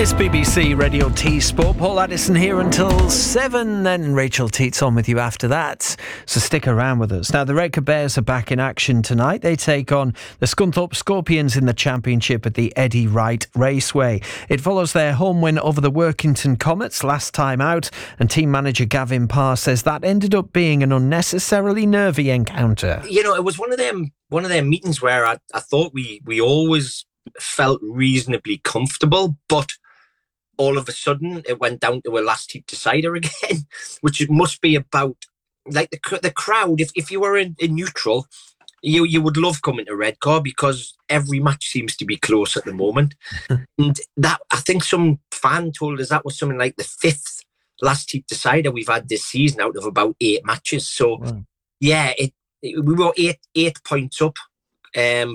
It's BBC Radio T Sport. Paul Addison here until 7, then Rachel Teets on with you after that. So stick around with us. Now, the Redcar Bears are back in action tonight. They take on the Scunthorpe Scorpions in the Championship at the Eddie Wright Raceway. It follows their home win over the Workington Comets last time out, and team manager Gavin Parr says that ended up being an unnecessarily nervy encounter. You know, it was one of them meetings where I thought we always felt reasonably comfortable, but all of a sudden it went down to a last heat decider again, which it must be about, like, the crowd. If you were in neutral, you would love coming to Redcar because every match seems to be close at the moment. And that, I think some fan told us that was something like the 5th last heat decider we've had this season out of about 8 matches. So wow. Yeah, we were eight points up.